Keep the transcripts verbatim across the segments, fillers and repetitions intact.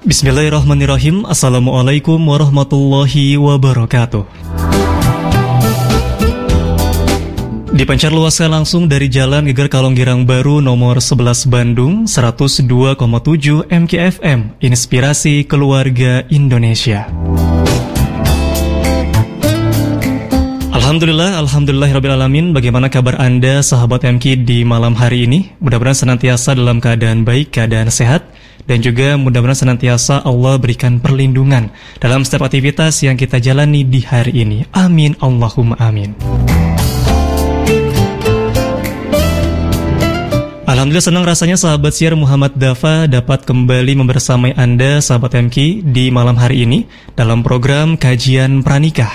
Bismillahirrahmanirrahim. Assalamualaikum warahmatullahi wabarakatuh. Dipancar luaskan langsung dari Jalan Geger Kalonggirang Baru nomor sebelas Bandung, seratus dua koma tujuh M K F M, Inspirasi Keluarga Indonesia. Alhamdulillah, alhamdulillahirrabbilalamin. Bagaimana kabar Anda sahabat M K di malam hari ini? Mudah-mudahan senantiasa dalam keadaan baik, keadaan sehat, dan juga mudah-mudahan senantiasa Allah berikan perlindungan dalam setiap aktivitas yang kita jalani di hari ini. Amin, Allahumma amin. Alhamdulillah senang rasanya sahabat siar Muhammad Dafa dapat kembali membersamai Anda sahabat M K di malam hari ini dalam program Kajian Pranikah.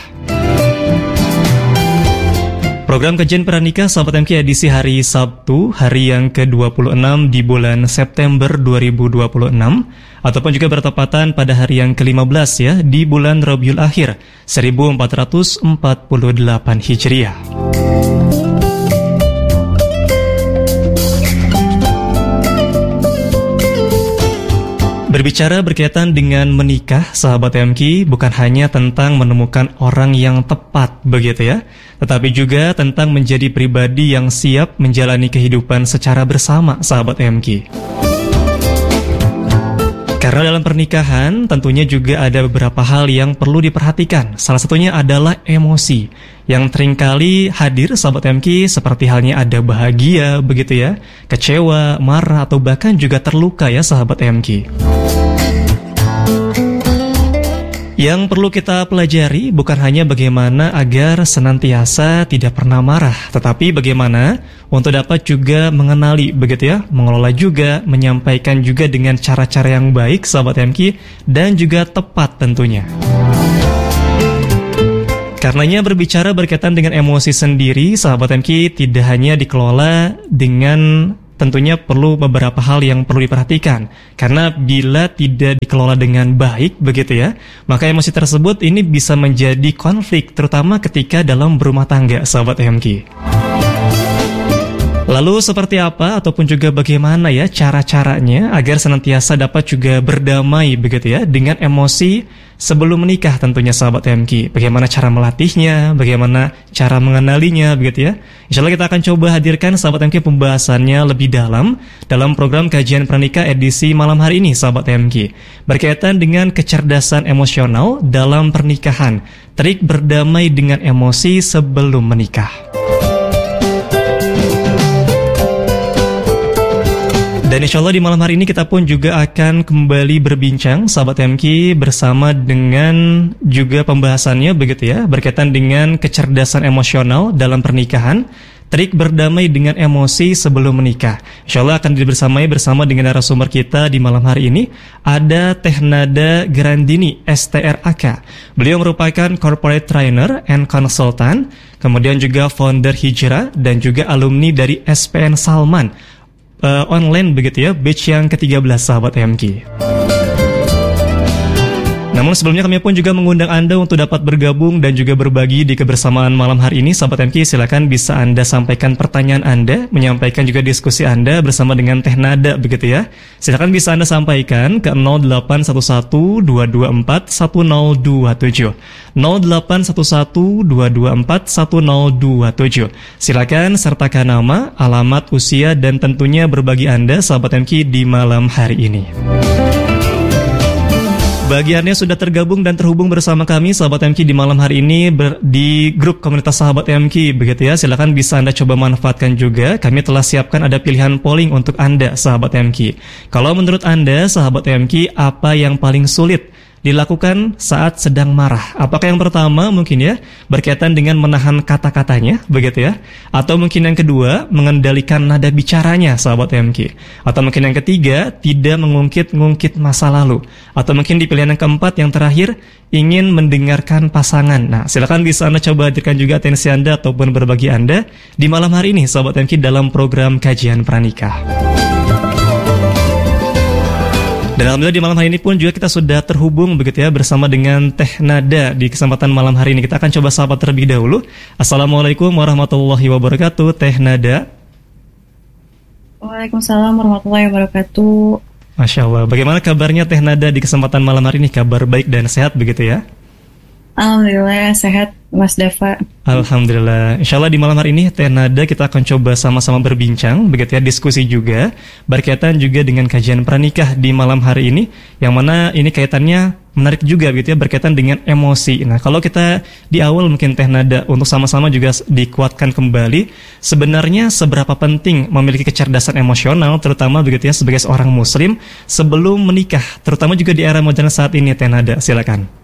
Program Kajian Pranikah sahabat M K edisi hari Sabtu, hari yang ke dua puluh enam di bulan September dua ribu dua puluh enam, ataupun juga bertepatan pada hari yang ke lima belas ya, di bulan Rabiul Akhir seribu empat ratus empat puluh delapan Hijriah. Berbicara berkaitan dengan menikah, sahabat M K, bukan hanya tentang menemukan orang yang tepat, begitu ya, tetapi juga tentang menjadi pribadi yang siap menjalani kehidupan secara bersama, sahabat M K. Karena dalam pernikahan tentunya juga ada beberapa hal yang perlu diperhatikan. Salah satunya adalah emosi yang seringkali hadir sahabat M K, seperti halnya ada bahagia begitu ya, kecewa, marah, atau bahkan juga terluka ya sahabat M K. Yang perlu kita pelajari bukan hanya bagaimana agar senantiasa tidak pernah marah, tetapi bagaimana untuk dapat juga mengenali begitu ya, mengelola juga, menyampaikan juga dengan cara-cara yang baik sahabat M K, dan juga tepat tentunya. Karenanya berbicara berkaitan dengan emosi sendiri sahabat M K tidak hanya dikelola dengan, tentunya perlu beberapa hal yang perlu diperhatikan. Karena bila tidak dikelola dengan baik begitu ya, maka emosi tersebut ini bisa menjadi konflik, terutama ketika dalam berumah tangga sahabat M K. Lalu seperti apa ataupun juga bagaimana ya cara-caranya agar senantiasa dapat juga berdamai begitu ya dengan emosi sebelum menikah tentunya sahabat M K. Bagaimana cara melatihnya, bagaimana cara mengenalinya begitu ya. Insyaallah kita akan coba hadirkan sahabat M K pembahasannya lebih dalam dalam program Kajian Pranikah edisi malam hari ini sahabat M K. Berkaitan dengan kecerdasan emosional dalam pernikahan, trik berdamai dengan emosi sebelum menikah. Dan insya Allah di malam hari ini kita pun juga akan kembali berbincang sahabat M K bersama dengan juga pembahasannya begitu ya, berkaitan dengan kecerdasan emosional dalam pernikahan, trik berdamai dengan emosi sebelum menikah. Insya Allah akan dibersamai bersama dengan narasumber kita di malam hari ini. Ada Teh Nada Grandini, S T R A K. Beliau merupakan Corporate Trainer and Consultant, kemudian juga founder Hijrah dan juga alumni dari S P N Salman. Uh, online begitu ya, batch yang ke tiga belas sahabat M K. Namun sebelumnya kami pun juga mengundang Anda untuk dapat bergabung dan juga berbagi di kebersamaan malam hari ini sahabat M K. Silakan bisa Anda sampaikan pertanyaan Anda, menyampaikan juga diskusi Anda bersama dengan Teh Nada begitu ya. Silakan bisa Anda sampaikan ke nol delapan satu satu dua dua empat satu nol dua tujuh nol delapan satu satu dua dua empat satu nol dua tujuh. Silakan sertakan nama, alamat, usia, dan tentunya berbagi Anda sahabat M K di malam hari ini. Bagiannya sudah tergabung dan terhubung bersama kami sahabat M K di malam hari ini ber, di grup komunitas sahabat M K begitu ya. Silakan bisa Anda coba manfaatkan juga. Kami telah siapkan ada pilihan polling untuk Anda sahabat M K. Kalau menurut Anda sahabat M K, apa yang paling sulit dilakukan saat sedang marah? Apakah yang pertama mungkin ya berkaitan dengan menahan kata-katanya begitu ya, atau mungkin yang kedua mengendalikan nada bicaranya sahabat M K, atau mungkin yang ketiga tidak mengungkit-ngungkit masa lalu, atau mungkin di pilihan yang keempat yang terakhir ingin mendengarkan pasangan. Nah silakan bisa Anda coba hadirkan juga atensi Anda ataupun berbagi Anda di malam hari ini sahabat M K dalam program Kajian Pranikah. Dan alhamdulillah di malam hari ini pun juga kita sudah terhubung begitu ya bersama dengan Teh Nada di kesempatan malam hari ini. Kita akan coba sapa terlebih dahulu. Assalamualaikum warahmatullahi wabarakatuh, Teh Nada. Waalaikumsalam warahmatullahi wabarakatuh. Masya Allah. Bagaimana kabarnya Teh Nada di kesempatan malam hari ini? Kabar baik dan sehat begitu ya? Alhamdulillah sehat Mas Dava. Alhamdulillah. Insya Allah di malam hari ini Teh Nada kita akan coba sama-sama berbincang, begitu ya, diskusi juga berkaitan juga dengan kajian pranikah di malam hari ini, yang mana ini kaitannya menarik juga begitu ya, berkaitan dengan emosi. Nah, kalau kita di awal mungkin Teh Nada untuk sama-sama juga dikuatkan kembali, sebenarnya seberapa penting memiliki kecerdasan emosional, terutama begitu ya sebagai seorang muslim sebelum menikah, terutama juga di era modern saat ini. Teh Nada, silakan.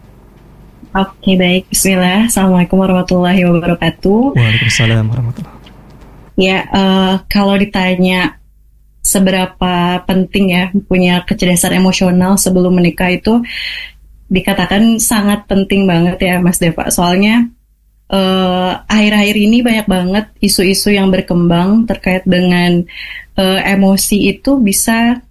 Oke, baik. Bismillah. Assalamualaikum warahmatullahi wabarakatuh. Waalaikumsalam warahmatullahi wabarakatuh. Ya, uh, kalau ditanya seberapa penting ya punya kecerdasan emosional sebelum menikah, itu dikatakan sangat penting banget ya Mas Deva. Soalnya uh, akhir-akhir ini banyak banget isu-isu yang berkembang terkait dengan uh, emosi itu bisa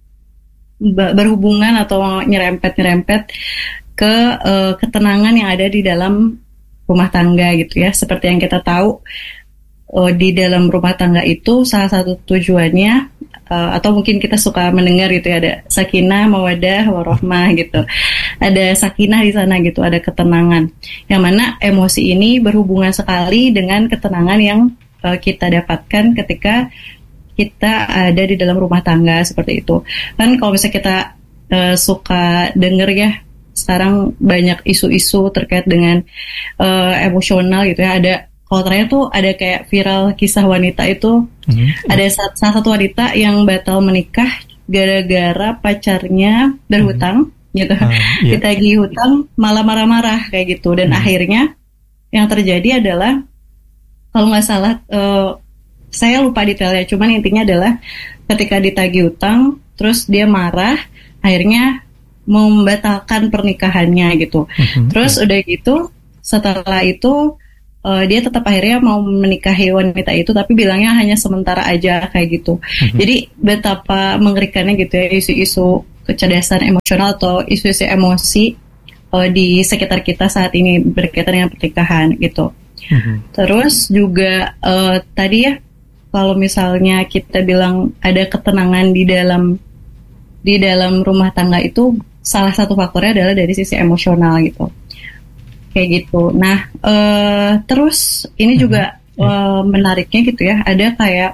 berhubungan atau nyerempet-nyerempet ke uh, ketenangan yang ada di dalam rumah tangga gitu ya. Seperti yang kita tahu, uh, di dalam rumah tangga itu salah satu tujuannya, uh, atau mungkin kita suka mendengar gitu ya, ada sakinah, mawadah, warahmah gitu. Ada sakinah di sana gitu, ada ketenangan. Yang mana emosi ini berhubungan sekali dengan ketenangan yang uh, kita dapatkan ketika kita ada di dalam rumah tangga seperti itu. Kan kalau misalnya kita uh, suka denger ya, sekarang banyak isu-isu terkait dengan uh, emosional gitu ya. Ada, kalau terakhir tuh ada kayak viral kisah wanita itu, mm-hmm. ada salah satu wanita yang batal menikah gara-gara pacarnya berhutang, mm-hmm. gitu. Uh, yeah. Ditagih hutang malah marah-marah kayak gitu. Dan mm-hmm. akhirnya yang terjadi adalah, kalau nggak salah, uh, saya lupa detailnya, cuman intinya adalah ketika ditagih hutang, terus dia marah, akhirnya membatalkan pernikahannya gitu. Mm-hmm. Terus udah gitu, setelah itu uh, dia tetap akhirnya mau menikahi wanita itu, tapi bilangnya hanya sementara aja kayak gitu. Mm-hmm. Jadi betapa mengerikannya gitu ya isu-isu kecerdasan emosional atau isu-isu emosi uh, di sekitar kita saat ini berkaitan dengan pernikahan gitu. Mm-hmm. Terus juga uh, tadi ya, kalau misalnya kita bilang ada ketenangan di dalam di dalam rumah tangga itu, salah satu faktornya adalah dari sisi emosional gitu, kayak gitu. Nah, uh, terus ini juga uh, menariknya gitu ya, ada kayak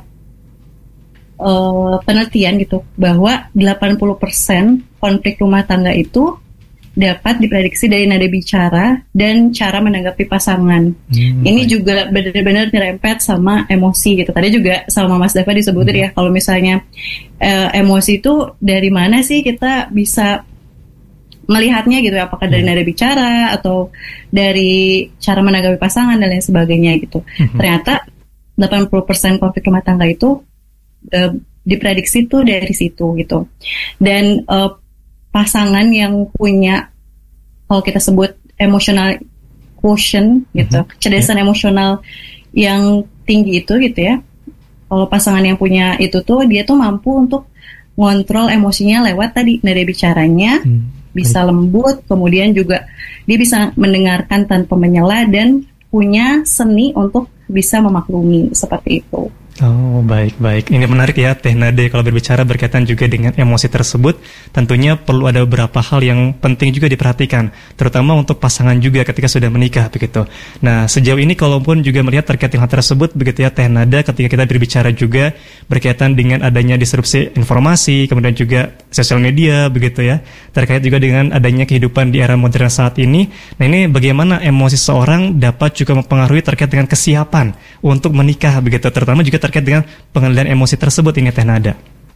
uh, penelitian gitu bahwa delapan puluh persen konflik rumah tangga itu dapat diprediksi dari nada bicara dan cara menanggapi pasangan. Hmm, ini baik. Juga benar-benar nyerempet sama emosi gitu. Tadi juga sama Mas Dava disebutin hmm. ya, kalau misalnya uh, emosi itu dari mana sih kita bisa melihatnya gitu, apakah dari nada bicara atau dari cara menanggapi pasangan dan lain sebagainya gitu. Mm-hmm. Ternyata delapan puluh persen konflik rumah tangga itu uh, diprediksi tuh dari situ gitu. Dan uh, pasangan yang punya, kalau kita sebut emotional quotient gitu, mm-hmm. kecerdasan yeah. emosional yang tinggi itu gitu ya. Kalau pasangan yang punya itu tuh, dia tuh mampu untuk ngontrol emosinya lewat tadi nada bicaranya. Mm. Bisa lembut, kemudian juga dia bisa mendengarkan tanpa menyela dan punya seni untuk bisa memaklumi, seperti itu. Oh, baik-baik. Ini menarik ya, Teh Nade, kalau berbicara berkaitan juga dengan emosi tersebut, tentunya perlu ada beberapa hal yang penting juga diperhatikan, terutama untuk pasangan juga ketika sudah menikah, begitu. Nah, sejauh ini kalaupun juga melihat terkait hal tersebut, begitu ya, Teh Nada, ketika kita berbicara juga berkaitan dengan adanya disrupsi informasi, kemudian juga sosial media, begitu ya, terkait juga dengan adanya kehidupan di era modern saat ini. Nah, ini bagaimana emosi seorang dapat juga mempengaruhi terkait dengan kesiapan untuk menikah, begitu, terutama juga terkait dengan pengendalian emosi tersebut ini, Teh Nada.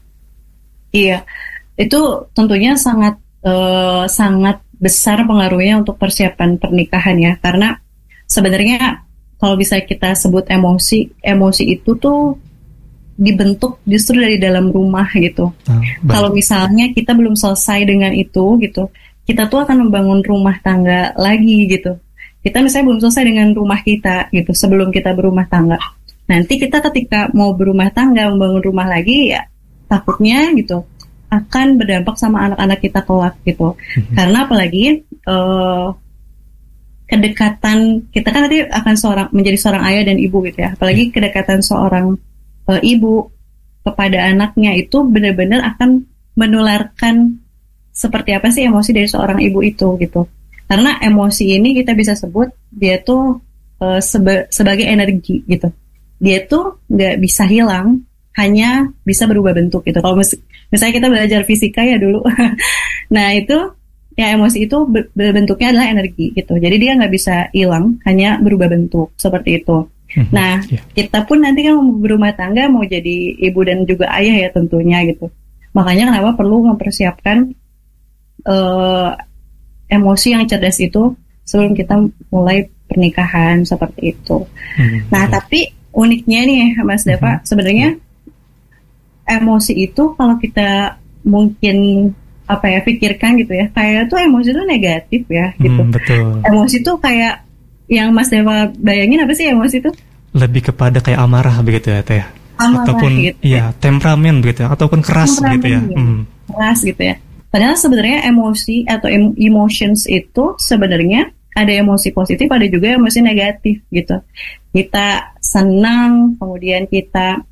Iya, itu tentunya sangat uh, sangat besar pengaruhnya untuk persiapan pernikahan ya, karena sebenarnya kalau bisa kita sebut emosi, emosi itu tuh dibentuk justru dari dalam rumah gitu. Oh, kalau misalnya kita belum selesai dengan itu gitu, kita tuh akan membangun rumah tangga lagi gitu. Kita misalnya belum selesai dengan rumah kita gitu sebelum kita berumah tangga. Nanti kita ketika mau berumah tangga, membangun rumah lagi, ya takutnya gitu akan berdampak sama anak-anak kita kelak gitu. Mm-hmm. Karena apalagi uh, kedekatan kita kan nanti akan seorang menjadi seorang ayah dan ibu gitu ya. Apalagi kedekatan seorang uh, ibu kepada anaknya itu benar-benar akan menularkan seperti apa sih emosi dari seorang ibu itu gitu. Karena emosi ini kita bisa sebut dia tuh uh, seba- sebagai energi gitu. Dia tuh nggak bisa hilang, hanya bisa berubah bentuk gitu. Kalau mis- misalnya kita belajar fisika ya dulu, nah itu ya emosi itu ber- bentuknya adalah energi gitu. Jadi dia nggak bisa hilang, hanya berubah bentuk seperti itu. Nah, yeah. kita pun nanti kan berumah tangga mau jadi ibu dan juga ayah ya tentunya gitu. Makanya kenapa perlu mempersiapkan uh, emosi yang cerdas itu sebelum kita mulai pernikahan seperti itu. Hmm, nah, yeah. tapi uniknya nih Mas Dava, hmm. sebenarnya emosi itu kalau kita mungkin apa ya pikirkan gitu ya, kayak tuh emosi itu negatif ya gitu. Hmm, betul. Emosi itu kayak yang Mas Dava bayangin apa sih emosi itu? Lebih kepada kayak amarah begitu ya Teh? Amarah ataupun gitu ya temperamen begitu ya, ataupun keras temperamen, gitu ya. ya. Hmm. Keras gitu ya. Padahal sebenarnya emosi atau emotions itu sebenarnya ada emosi positif, ada juga emosi negatif gitu. Kita senang, kemudian kita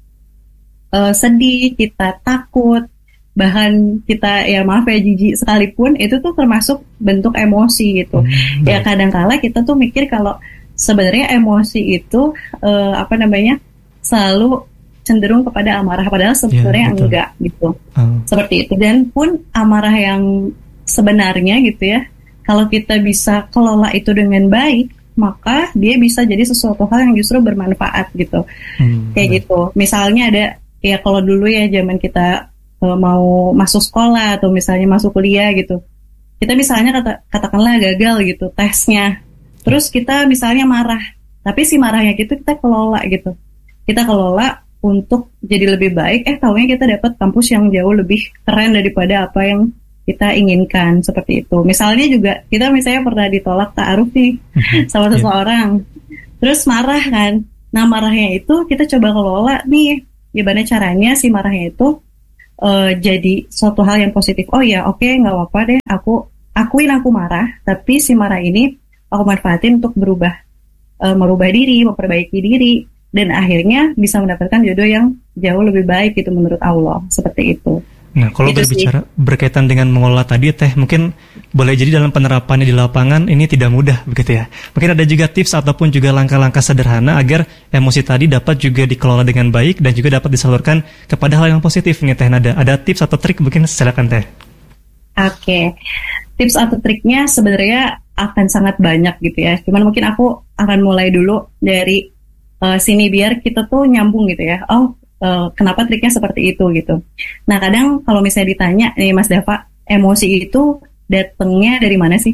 uh, sedih, kita takut, bahkan kita ya maaf ya jijik sekalipun itu tuh termasuk bentuk emosi gitu. Hmm, ya kadang-kala kita tuh mikir kalau sebenarnya emosi itu uh, apa namanya selalu cenderung kepada amarah, padahal sebenarnya ya, enggak gitu. Uh. Seperti itu. Dan pun amarah yang sebenarnya gitu ya, kalau kita bisa kelola itu dengan baik, maka dia bisa jadi sesuatu hal yang justru bermanfaat gitu. Hmm, Kayak uh. gitu. Misalnya ada ya kalau dulu ya zaman kita uh, mau masuk sekolah atau misalnya masuk kuliah gitu, kita misalnya kata, katakanlah gagal gitu tesnya. Terus kita misalnya marah, tapi si marahnya gitu kita kelola gitu. Kita kelola untuk jadi lebih baik, eh taunya kita dapat kampus yang jauh lebih keren daripada apa yang kita inginkan, seperti itu. Misalnya juga, kita misalnya pernah ditolak ta'aruf nih sama seseorang. Terus marah kan. Nah marahnya itu kita coba kelola nih, gimana caranya si marahnya itu uh, jadi suatu hal yang positif. Oh ya oke okay, gak apa-apa deh, aku akuin aku marah, tapi si marah ini aku manfaatin untuk berubah, uh, merubah diri, memperbaiki diri, dan akhirnya bisa mendapatkan jodoh yang jauh lebih baik gitu menurut Allah, seperti itu. Nah, kalau itu berbicara sih berkaitan dengan mengelola tadi, Teh, mungkin boleh jadi dalam penerapannya di lapangan ini tidak mudah, begitu ya. Mungkin ada juga tips ataupun juga langkah-langkah sederhana agar emosi tadi dapat juga dikelola dengan baik dan juga dapat disalurkan kepada hal yang positif nih, Teh Nada. Ada tips atau trik mungkin silakan, Teh. Oke, okay. Tips atau triknya sebenarnya akan sangat banyak gitu ya. Cuman mungkin aku akan mulai dulu dari uh, sini biar kita tuh nyambung gitu ya. Oh, uh, kenapa triknya seperti itu gitu. Nah kadang kalau misalnya ditanya nih Mas Dava, emosi itu datangnya dari mana sih?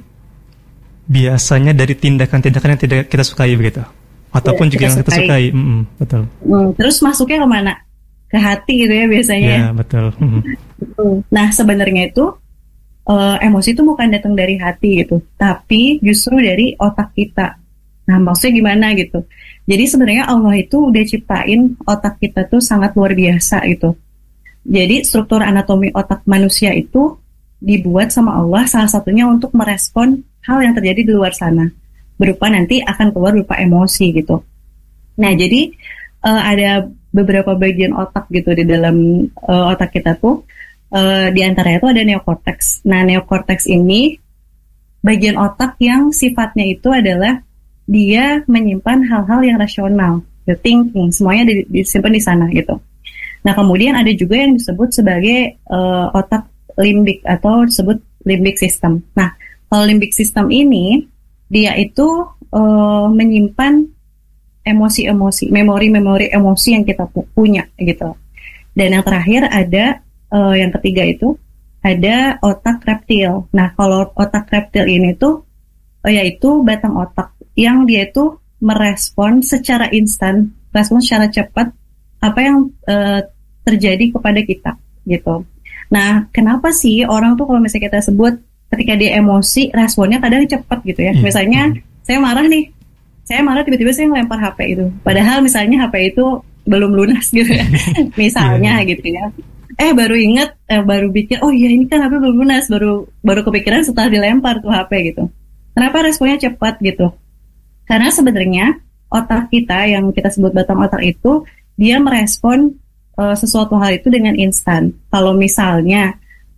Biasanya dari tindakan-tindakan yang tidak kita sukai begitu. Ataupun ya, juga kita yang sukai. kita sukai. Mm-hmm, betul. Mm, terus masuknya kemana? Ke hati gitu ya biasanya. Ya betul. Mm-hmm. Nah sebenarnya itu Uh, emosi itu bukan datang dari hati gitu, tapi justru dari otak kita. Nah, maksudnya gimana gitu? Jadi sebenarnya Allah itu udah ciptain otak kita tuh sangat luar biasa gitu. Jadi struktur anatomi otak manusia itu dibuat sama Allah salah satunya untuk merespon hal yang terjadi di luar sana, berupa nanti akan keluar berupa emosi gitu. Nah, jadi uh, ada beberapa bagian otak gitu di dalam uh, otak kita tuh. Uh, di antaranya itu ada neokorteks. Nah, neokorteks ini bagian otak yang sifatnya itu adalah dia menyimpan hal-hal yang rasional, the thinking, semuanya disimpan di sana gitu. Nah, kemudian ada juga yang disebut sebagai uh, otak limbik atau disebut limbic system. Nah, kalau limbic system ini dia itu uh, menyimpan emosi-emosi, memori-memori emosi yang kita punya gitu. Dan yang terakhir ada Uh, yang ketiga itu ada otak reptil. Nah, kalau otak reptil ini tuh uh, yaitu batang otak yang dia itu merespon secara instan, respon secara cepat apa yang uh, terjadi kepada kita gitu. Nah, kenapa sih orang tuh kalau misalnya kita sebut ketika dia emosi responnya kadang cepat gitu ya. Yeah. Misalnya saya marah nih, saya marah tiba-tiba saya ngelempar H P itu. Padahal misalnya H P itu belum lunas gitu ya. Misalnya yeah. gitu ya. Eh baru inget, eh, baru pikir, oh iya ini kan H P belum lunas, baru baru kepikiran setelah dilempar tuh H P gitu. Kenapa responnya cepat gitu? Karena sebenarnya otak kita yang kita sebut batang otak itu dia merespon uh, sesuatu hal itu dengan instan. Kalau misalnya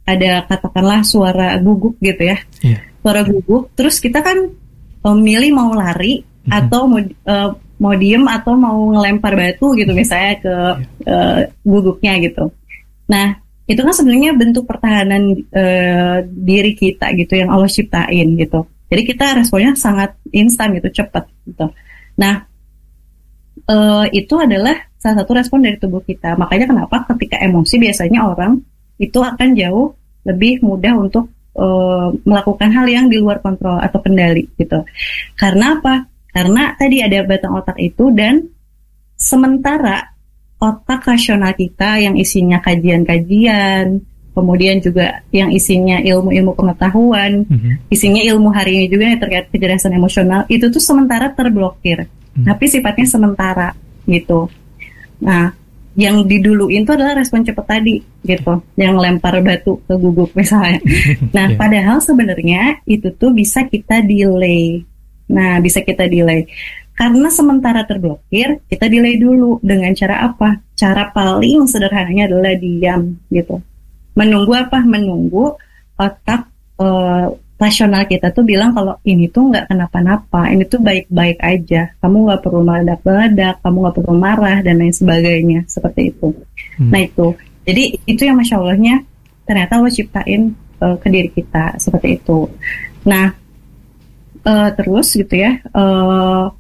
ada katakanlah suara guguk gitu ya, yeah. suara guguk, terus kita kan milih mau lari mm-hmm. atau mau uh, mau diem atau mau ngelempar batu gitu misalnya ke yeah. uh, guguknya gitu. Nah itu kan sebenarnya bentuk pertahanan uh, diri kita gitu yang Allah ciptain gitu. Jadi kita responnya sangat instan gitu, cepat gitu. Nah uh, itu adalah salah satu respon dari tubuh kita. Makanya kenapa ketika emosi biasanya orang itu akan jauh lebih mudah untuk uh, melakukan hal yang di luar kontrol atau kendali gitu. Karena apa? Karena tadi ada batang otak itu, dan sementara otak rasional kita yang isinya kajian-kajian, kemudian juga yang isinya ilmu-ilmu pengetahuan, mm-hmm. isinya ilmu hari ini juga yang terkait kecerdasan emosional, itu tuh sementara terblokir, mm-hmm. tapi sifatnya sementara gitu. Nah, yang diduluin itu adalah respon cepat tadi gitu, yang lempar batu ke guguk misalnya. Nah, yeah. padahal sebenarnya itu tuh bisa kita delay. Nah, bisa kita delay. Karena sementara terblokir, kita delay dulu. Dengan cara apa? Cara paling sederhananya adalah diam gitu. Menunggu apa? Menunggu otak uh, rasional kita tuh bilang kalau ini tuh nggak kenapa-napa, ini tuh baik-baik aja. Kamu nggak perlu meledak-meledak, kamu nggak perlu marah dan lain sebagainya, seperti itu. Hmm. Nah itu, jadi itu yang masya Allahnya ternyata Allah ciptain uh, ke diri kita seperti itu. Nah uh, terus gitu ya. Uh,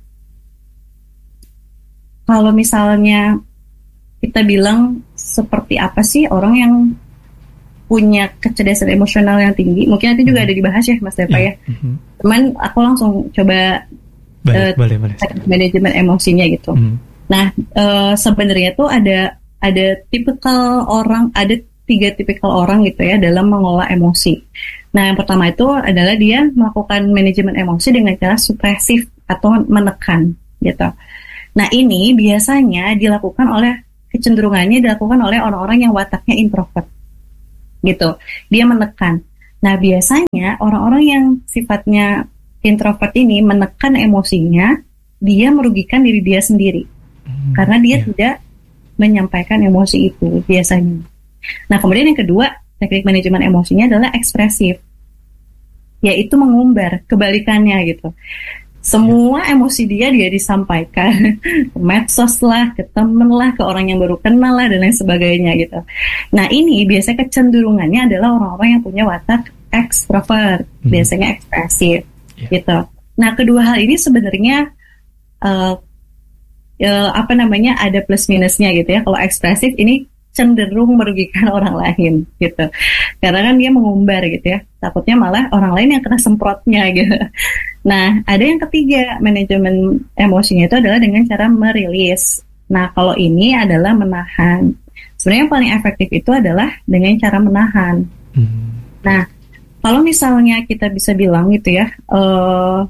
Kalau misalnya kita bilang seperti apa sih orang yang punya kecerdasan emosional yang tinggi, mungkin nanti juga ada dibahas ya Mas Deva ya. Mm-hmm. Cuman aku langsung coba boleh, uh, boleh, boleh. manajemen emosinya gitu. Mm-hmm. Nah uh, sebenarnya tuh ada ada tipikal orang, ada tiga tipikal orang gitu ya dalam mengolah emosi. Nah yang pertama itu adalah dia melakukan manajemen emosi dengan cara supresif atau menekan gitu. Nah ini biasanya dilakukan oleh, kecenderungannya dilakukan oleh orang-orang yang wataknya introvert gitu, dia menekan. Nah biasanya orang-orang yang sifatnya introvert ini menekan emosinya, dia merugikan diri dia sendiri hmm, karena dia yeah. tidak menyampaikan emosi itu biasanya. Nah kemudian yang kedua, teknik manajemen emosinya adalah ekspresif, yaitu mengumbar, kebalikannya gitu. Semua emosi dia dia disampaikan ke medsos lah, ke temen lah, ke orang yang baru kenal lah, dan lain sebagainya gitu. Nah ini biasanya kecenderungannya adalah orang-orang yang punya watak ekstrovert, hmm. biasanya ekspresif yeah. gitu. Nah kedua hal ini sebenarnya uh, uh, apa namanya ada plus minusnya gitu ya. Kalau ekspresif ini cenderung merugikan orang lain gitu, karena kan dia mengumbar gitu ya, takutnya malah orang lain yang kena semprotnya gitu. Nah ada yang ketiga, manajemen emosinya itu adalah dengan cara merilis. Nah kalau ini adalah menahan. Sebenarnya yang paling efektif itu adalah dengan cara menahan. hmm. Nah kalau misalnya kita bisa bilang gitu ya, uh,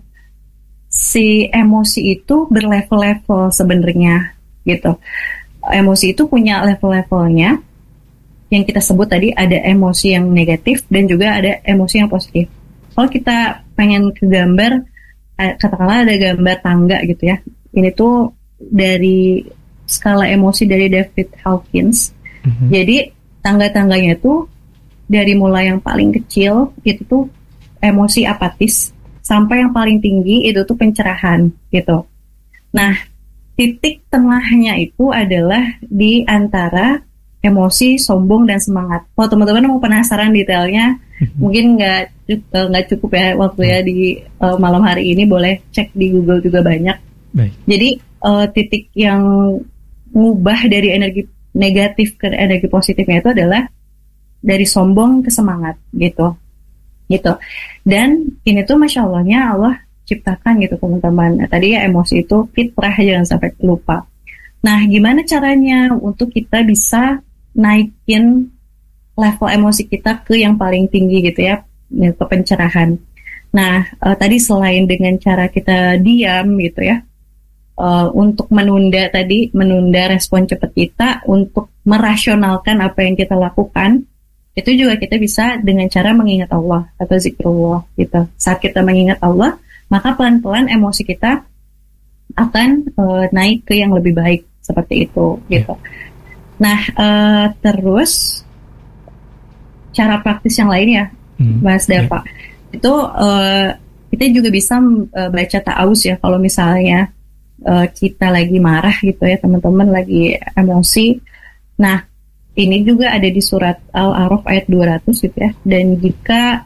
si emosi itu berlevel-level sebenarnya gitu. Emosi itu punya level-levelnya, yang kita sebut tadi ada emosi yang negatif dan juga ada emosi yang positif. Kalau kita pengen ke gambar, katakanlah ada gambar tangga gitu ya, ini tuh dari skala emosi dari David Hawkins. Mm-hmm. Jadi tangga-tangganya tuh dari mulai yang paling kecil itu tuh emosi apatis sampai yang paling tinggi itu tuh pencerahan gitu. Nah titik tengahnya itu adalah di antara emosi, sombong, dan semangat. Kalau teman-teman mau penasaran detailnya, mungkin nggak nggak cukup ya waktu ya di uh, malam hari ini, boleh cek di Google juga banyak. Baik. Jadi uh, titik yang ngubah dari energi negatif ke energi positifnya itu adalah dari sombong ke semangat gitu, gitu. Dan ini tuh masya Allahnya Allah ciptakan gitu teman-teman. Nah, tadi ya emosi itu fitrah, jangan sampai lupa. Nah gimana caranya untuk kita bisa naikin level emosi kita ke yang paling tinggi gitu ya, ke pencerahan. Nah uh, tadi selain dengan cara kita diam gitu ya, uh, untuk menunda tadi, menunda respon cepat kita untuk merasionalkan apa yang kita lakukan, itu juga kita bisa dengan cara mengingat Allah atau zikrullah gitu. Saat kita mengingat Allah, maka pelan-pelan emosi kita akan uh, naik ke yang lebih baik seperti itu gitu. Yeah. Nah uh, terus cara praktis yang lain ya, hmm. Mas Dava. Yeah. Itu uh, kita juga bisa uh, baca ta'awuz ya kalau misalnya uh, kita lagi marah gitu ya, teman-teman lagi emosi. Nah, ini juga ada di surat Al-A'raf ayat dua ratus gitu ya. Dan jika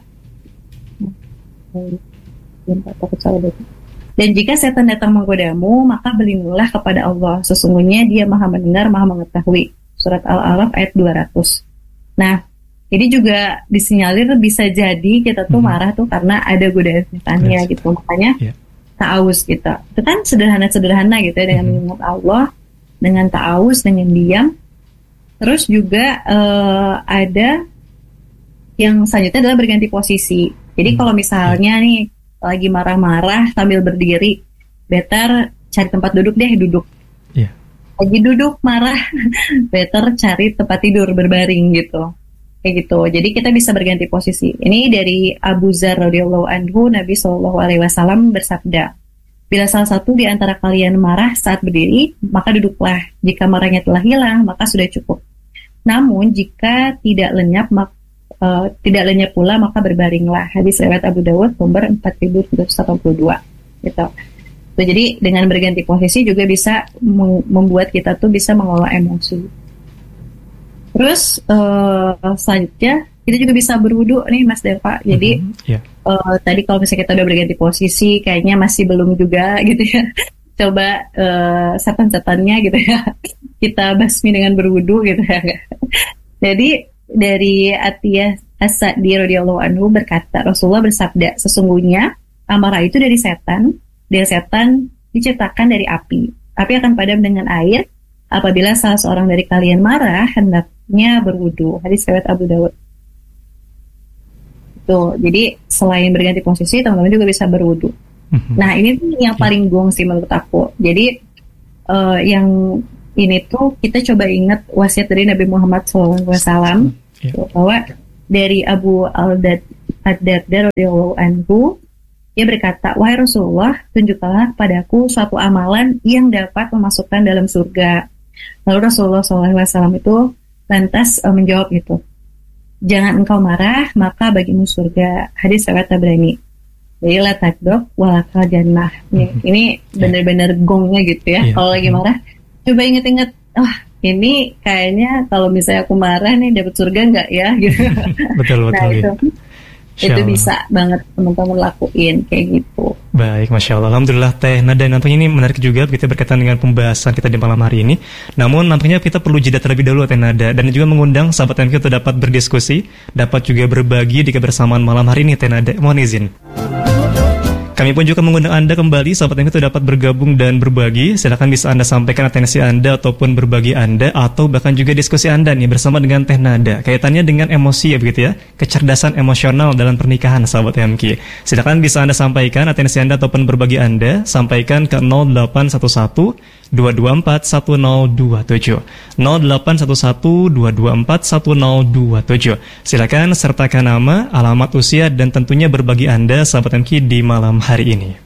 Dan jika setan datang menggodamu, maka berlindunglah kepada Allah. Sesungguhnya Dia Maha mendengar, Maha mengetahui. Surat Al-A'raf ayat dua ratus. Nah, ini juga disinyalir bisa jadi kita tuh hmm. marah tuh karena ada godaan setannya yes. gitu. Makanya yeah. ta'awuz gitu. Itu kan sederhana-sederhana gitu ya, dengan mengingat hmm. Allah, dengan ta'awuz, dengan diam. Terus juga uh, ada yang selanjutnya adalah berganti posisi. Jadi hmm. kalau misalnya yeah. nih lagi marah-marah sambil berdiri, better cari tempat duduk deh, duduk. Yeah. Lagi duduk marah, better cari tempat tidur berbaring gitu. Kayak gitu. Jadi kita bisa berganti posisi. Ini dari Abu Dzar radhiyallahu anhu, Nabi shallallahu alaihi wasallam bersabda, bila salah satu di antara kalian marah saat berdiri, maka duduklah. Jika marahnya telah hilang, maka sudah cukup. Namun jika tidak lenyap, maka Uh, tidak lenyap pula, maka berbaringlah. Hadis riwayat Abu Dawud nomor empat ribu tiga ratus delapan puluh dua gitu. So, jadi dengan berganti posisi juga bisa mem- membuat kita tuh bisa mengelola emosi. Terus uh, selanjutnya kita juga bisa berwudu nih Mas Deva. Jadi mm-hmm, yeah. uh, tadi kalau misalnya kita udah berganti posisi kayaknya masih belum juga gitu ya. Coba uh, setan-setannya gitu ya kita basmi dengan berwudu gitu ya. Jadi dari Atiyah As-Sa'di radhiyallahu anhu berkata, Rasulullah bersabda, sesungguhnya amarah itu dari setan, dan setan diciptakan dari api. Api akan padam dengan air. Apabila salah seorang dari kalian marah, hendaknya berwudu. Hadis riwayat Abu Dawud. Tuh, jadi selain berganti posisi, teman-teman juga bisa berwudu. Mm-hmm. Nah, ini tuh yang paling gong sih menurut aku. Jadi uh, yang ini tuh kita coba ingat wasiat dari Nabi Muhammad shallallahu alaihi wasallam yeah. bahwa dari Abu Al-Darda radhiyallahu anhu, dia berkata, wahai Rasulullah, tunjukkanlah padaku suatu amalan yang dapat memasukkan dalam surga. Lalu Rasulullah shallallahu alaihi wasallam itu lantas uh, menjawab gitu, jangan engkau marah, maka bagimu surga. Hadis riwayat Tabrani. Jadi la takdok walakal jannah. Mm-hmm. Ini benar-benar gongnya gitu ya. Yeah. Kalau lagi marah, coba inget-inget, wah oh, ini kayaknya kalau misalnya aku marah nih dapat surga nggak ya? Gitu. Betul betul. Nah, itu, itu bisa banget teman-teman lakuin kayak gitu. Baik, Masya Allah. Alhamdulillah Teh Nada, nampaknya ini menarik juga kita berkaitan dengan pembahasan kita di malam hari ini. Namun nampaknya kita perlu jeda terlebih dahulu Teh Nada, dan juga mengundang sahabat M Q untuk dapat berdiskusi, dapat juga berbagi di kebersamaan malam hari ini Teh Nada. Mohon izin. Kami pun juga mengundang Anda kembali, sahabat M Q, dapat bergabung dan berbagi. Silakan bisa Anda sampaikan atensi Anda ataupun berbagi Anda, atau bahkan juga diskusi Anda nih bersama dengan Teh Nada. Kaitannya dengan emosi ya begitu ya, kecerdasan emosional dalam pernikahan, sahabat M Q. Silakan bisa Anda sampaikan atensi Anda ataupun berbagi Anda, sampaikan ke nol delapan satu satu dua dua empat satu nol dua tujuh nol delapan satu satu dua dua empat satu nol dua tujuh. Silakan sertakan nama, alamat, usia, dan tentunya berbagi Anda, sahabat M Q, di malam hari ini.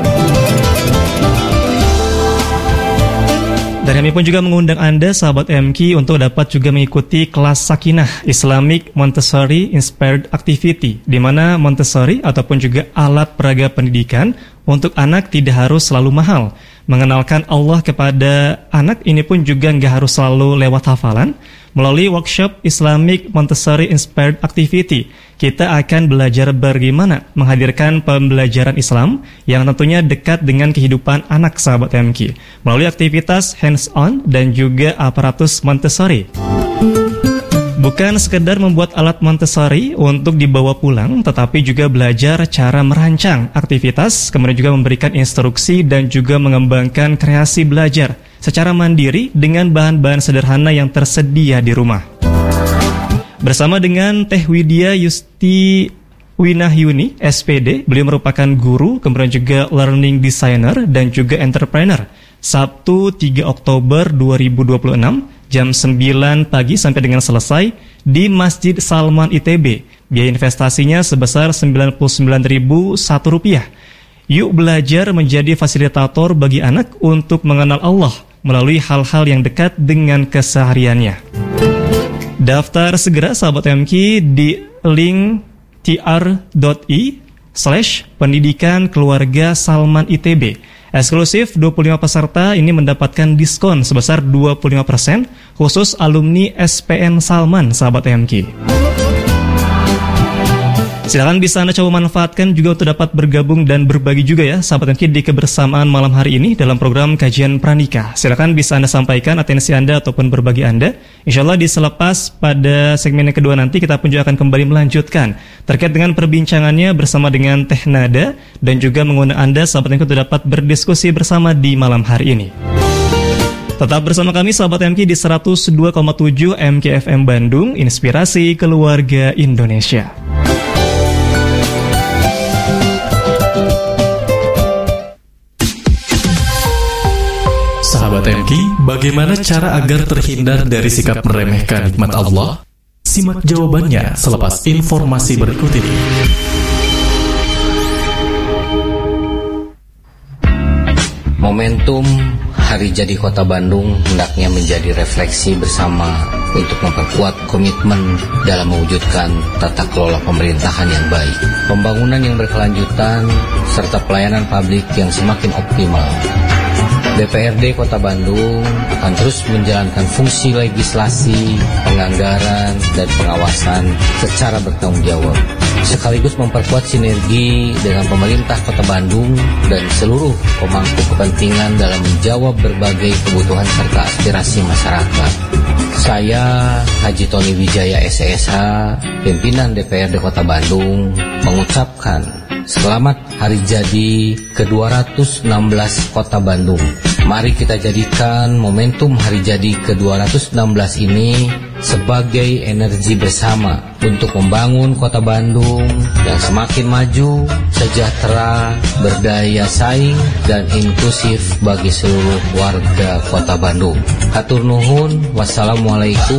Dan kami pun juga mengundang Anda, sahabat M Q, untuk dapat juga mengikuti kelas Sakinah Islamic Montessori Inspired Activity, di mana Montessori ataupun juga alat peraga pendidikan untuk anak tidak harus selalu mahal. Mengenalkan Allah kepada anak ini pun juga nggak harus selalu lewat hafalan. Melalui workshop Islamic Montessori Inspired Activity, kita akan belajar bagaimana menghadirkan pembelajaran Islam yang tentunya dekat dengan kehidupan anak, sahabat M Q, melalui aktivitas hands-on dan juga aparatus Montessori. Bukan sekedar membuat alat Montessori untuk dibawa pulang, tetapi juga belajar cara merancang aktivitas, kemudian juga memberikan instruksi dan juga mengembangkan kreasi belajar secara mandiri dengan bahan-bahan sederhana yang tersedia di rumah. Bersama dengan Teh Widya Yusti Winahyuni, S P D, beliau merupakan guru, kemudian juga learning designer dan juga entrepreneur. Sabtu tiga Oktober dua ribu dua puluh enam, jam sembilan pagi sampai dengan selesai di Masjid Salman I T B. Biaya investasinya sebesar sembilan puluh sembilan ribu satu rupiah. Yuk belajar menjadi fasilitator bagi anak untuk mengenal Allah melalui hal-hal yang dekat dengan kesehariannya. Daftar segera sahabat M K di link tr.i slash pendidikan keluarga Salman I T B. Eksklusif dua puluh lima peserta ini mendapatkan diskon sebesar dua puluh lima persen khusus alumni S P N Salman sahabat M K. Silakan bisa Anda coba manfaatkan juga untuk dapat bergabung dan berbagi juga ya sahabat M K di kebersamaan malam hari ini dalam program kajian pranikah. Silakan bisa Anda sampaikan atensi Anda ataupun berbagi Anda. Insya Allah di selepas pada segmen yang kedua nanti kita pun juga akan kembali melanjutkan terkait dengan perbincangannya bersama dengan Teh Nada dan juga mengundang Anda sahabat M K untuk dapat berdiskusi bersama di malam hari ini. Tetap bersama kami sahabat M K di seratus dua koma tujuh M K F M Bandung, inspirasi keluarga Indonesia. Sahabat M K, bagaimana cara agar terhindar dari sikap meremehkan nikmat Allah? Simak jawabannya selepas informasi berikut ini. Momentum Hari Jadi Kota Bandung hendaknya menjadi refleksi bersama untuk memperkuat komitmen dalam mewujudkan tata kelola pemerintahan yang baik, pembangunan yang berkelanjutan, serta pelayanan publik yang semakin optimal. D P R D Kota Bandung akan terus menjalankan fungsi legislasi, penganggaran, dan pengawasan secara bertanggung jawab, sekaligus memperkuat sinergi dengan pemerintah Kota Bandung dan seluruh pemangku kepentingan dalam menjawab berbagai kebutuhan serta aspirasi masyarakat. Saya, Haji Tony Wijaya S S H, pimpinan D P R D Kota Bandung, mengucapkan selamat Hari Jadi ke dua ratus enam belas Kota Bandung. Mari kita jadikan momentum Hari Jadi ke dua ratus enam belas ini sebagai energi bersama untuk membangun Kota Bandung yang semakin maju, sejahtera, berdaya saing, dan inklusif bagi seluruh warga Kota Bandung. Hatur nuhun, wassalamualaikum.